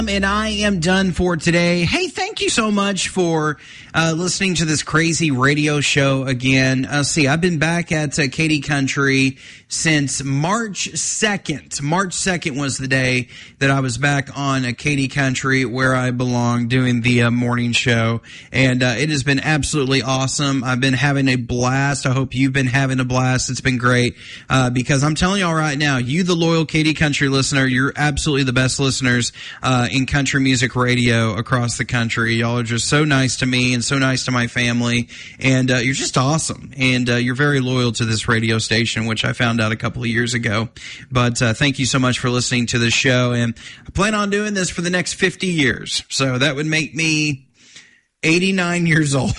And I am done for today. Hey, thank you so much for listening to this crazy radio show again. I've been back at Katy Country since March 2nd. March 2nd was the day that I was back on Katy Country, where I belong, doing the morning show. And it has been absolutely awesome. I've been having a blast. I hope you've been having a blast. It's been great because I'm telling y'all right now, you, the loyal Katy Country listener, you're absolutely the best listeners in country music radio across the country. Y'all are just so nice to me and so nice to my family, and you're just awesome, and you're very loyal to this radio station, which I found out a couple of years ago. But thank you so much for listening to this show, and I plan on doing this for the next 50 years, so that would make me 89 years old.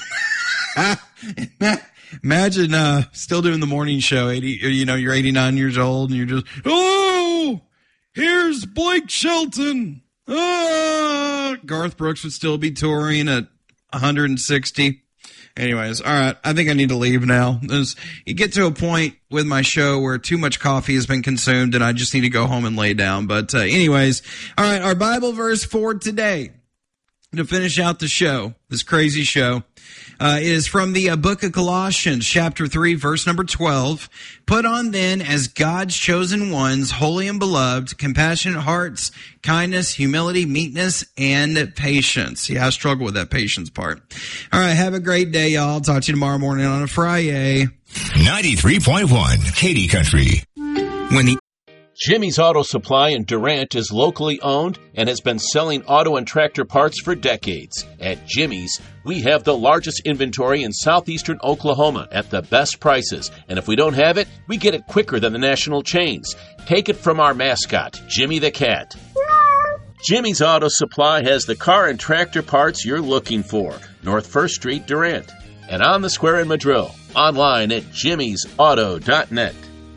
Imagine still doing the morning show. You're 89 years old, and you're just, oh, here's Blake Shelton. Garth Brooks would still be touring at 160. Anyways, all right, I think I need to leave now. You get to a point with my show where too much coffee has been consumed and I just need to go home and lay down. But anyways, all right, our Bible verse for today to finish out the show, this crazy show, is from the book of Colossians, chapter 3, verse number 12. Put on then as God's chosen ones, holy and beloved, compassionate hearts, kindness, humility, meekness, and patience. Yeah, I struggle with that patience part. All right, have a great day, y'all. Talk to you tomorrow morning on a Friday. 93.1 Katy Country. Jimmy's Auto Supply in Durant is locally owned and has been selling auto and tractor parts for decades. At Jimmy's, we have the largest inventory in southeastern Oklahoma at the best prices. And if we don't have it, we get it quicker than the national chains. Take it from our mascot, Jimmy the Cat. Jimmy's Auto Supply has the car and tractor parts you're looking for. North 1st Street, Durant. And on the square in Madrill. Online at jimmysauto.net.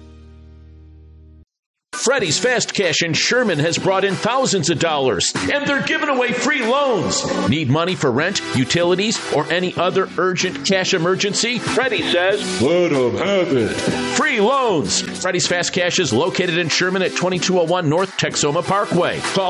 Freddy's Fast Cash in Sherman has brought in thousands of dollars, and they're giving away free loans. Need money for rent, utilities, or any other urgent cash emergency? Freddy says, let them have it. Free loans. Freddy's Fast Cash is located in Sherman at 2201 North Texoma Parkway. Call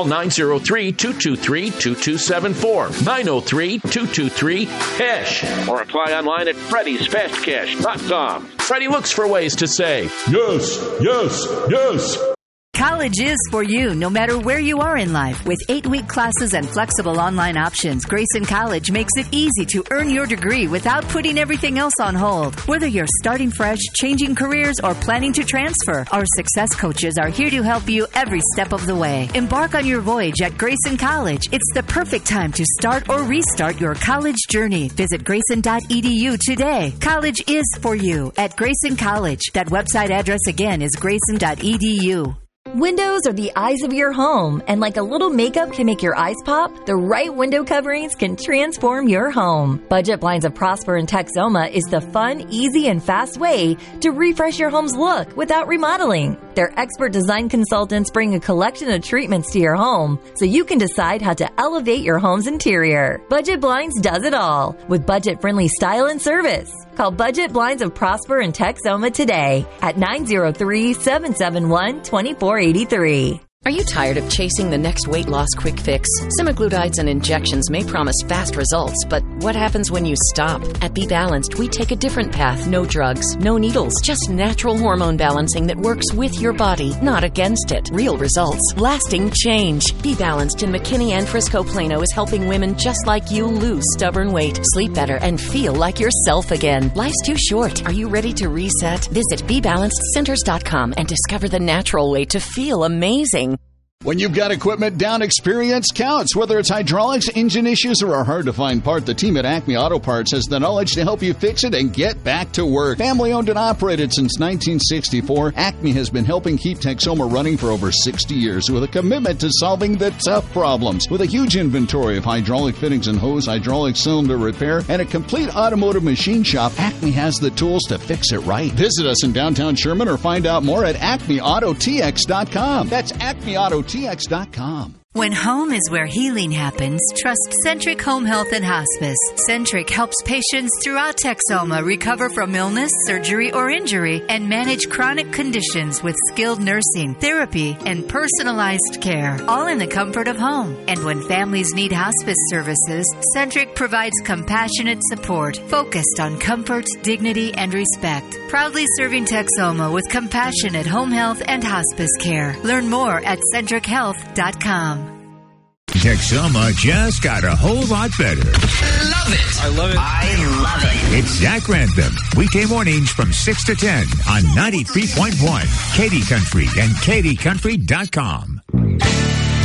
903-223-2274. 903-223-CASH. Or apply online at freddysfastcash.com. Freddy looks for ways to say, yes, yes, yes. College is for you, no matter where you are in life. With 8-week classes and flexible online options, Grayson College makes it easy to earn your degree without putting everything else on hold. Whether you're starting fresh, changing careers, or planning to transfer, our success coaches are here to help you every step of the way. Embark on your voyage at Grayson College. It's the perfect time to start or restart your college journey. Visit grayson.edu today. College is for you at Grayson College. That website address again is grayson.edu. Windows are the eyes of your home, and like a little makeup can make your eyes pop, the right window coverings can transform your home. Budget Blinds of Prosper in Texoma is the fun, easy, and fast way to refresh your home's look without remodeling. Their expert design consultants bring a collection of treatments to your home so you can decide how to elevate your home's interior. Budget Blinds does it all with budget-friendly style and service. Call Budget Blinds of Prosper in Texoma today at 903-771-2483. Are you tired of chasing the next weight loss quick fix? Semaglutides and injections may promise fast results, but what happens when you stop? At Be Balanced, we take a different path. No drugs, no needles, just natural hormone balancing that works with your body, not against it. Real results, lasting change. Be Balanced in McKinney and Frisco Plano is helping women just like you lose stubborn weight, sleep better, and feel like yourself again. Life's too short. Are you ready to reset? Visit BeBalancedCenters.com and discover the natural way to feel amazing. When you've got equipment down, experience counts. Whether it's hydraulics, engine issues, or a hard-to-find part, the team at Acme Auto Parts has the knowledge to help you fix it and get back to work. Family-owned and operated since 1964, Acme has been helping keep Texoma running for over 60 years with a commitment to solving the tough problems. With a huge inventory of hydraulic fittings and hose, hydraulic cylinder repair, and a complete automotive machine shop, Acme has the tools to fix it right. Visit us in downtown Sherman or find out more at acmeautotx.com. That's acmeautotx.com. When home is where healing happens, trust Centric Home Health and Hospice. Centric helps patients throughout Texoma recover from illness, surgery, or injury and manage chronic conditions with skilled nursing, therapy, and personalized care, all in the comfort of home. And when families need hospice services, Centric provides compassionate support focused on comfort, dignity, and respect. Proudly serving Texoma with compassionate home health and hospice care. Learn more at centrichealth.com. Texoma just got a whole lot better. Love it. I love it. I love it. It's Zach Grantham, weekday mornings from 6 to 10 on 93.1 Katy Country and KatyCountry.com.